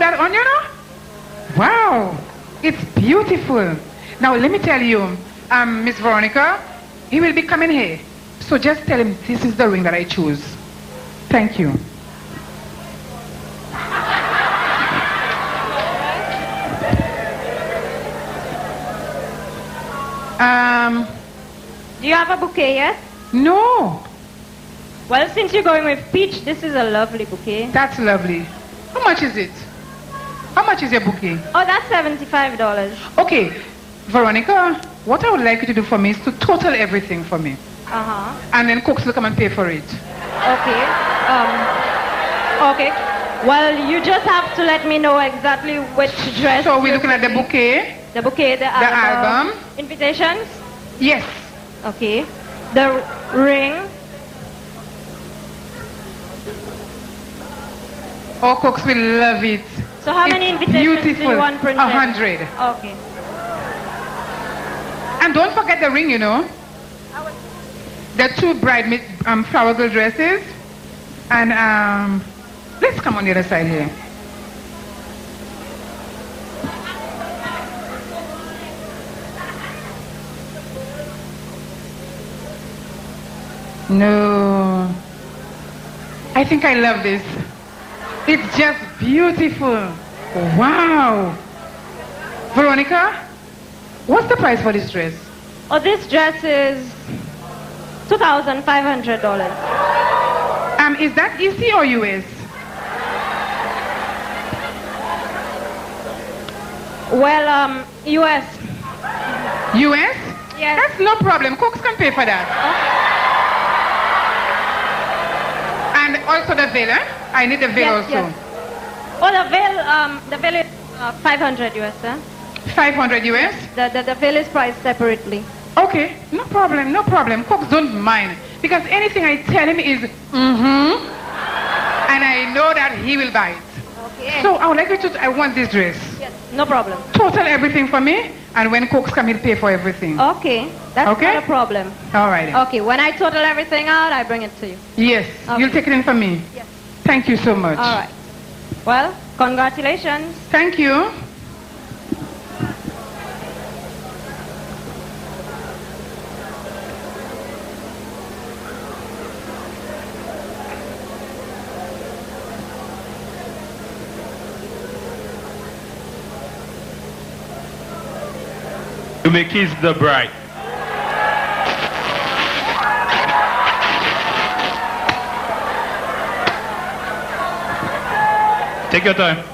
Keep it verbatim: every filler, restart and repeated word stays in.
that on, you know? Wow, it's beautiful. Now, let me tell you, um, Miss Veronica, he will be coming here. So just tell him this is the ring that I choose. Thank you. Um, Do you have a bouquet yet? no, Well, since you're going with peach, this is a lovely bouquet. that's lovely. How much is it? How much is your bouquet? Oh, that's seventy-five dollars. Okay, Veronica, what I would like you to do for me is to total everything for me. Uh-huh. And then Cooks will come and pay for it. Okay. Um, okay. Well, you just have to let me know exactly which dress. So we're you're looking at the taking. bouquet. The bouquet, the, The album. album. Invitations? Yes. Okay. The ring. Oh, Cooks will love it. So how many It's invitations beautiful. do you want printed? A hundred. Okay. And don't forget the ring, you know. The two bridesmaid um, flower girl dresses. And um, let's come on the other side here. No. I think I love this. It's just beautiful. Wow. Veronica, what's the price for this dress? Oh, this dress is two thousand five hundred dollars. Um, is that E C or U S? Well, um, U S. U S? Yes. That's no problem. Cooks can pay for that. And also the veil, eh? I need the veil Yes, also. yes. Oh, the veil, um, the veil is uh, five hundred U S, eh? five hundred U S? The, the, the veil is priced separately. Okay, no problem, no problem. Cooks don't mind. Because anything I tell him is, mm-hmm. And I know that he will buy it. Okay. So I would like you to, I want this dress. Yes, no problem. Total everything for me. And when Cooks come, he'll pay for everything. Okay, that's Okay. not a problem. All right. then. Okay, when I total everything out, I bring it to you. Yes, Okay. you'll take it in for me. Yes. Thank you so much. All right. Well, congratulations. Thank you. You may kiss the bride. Take your time.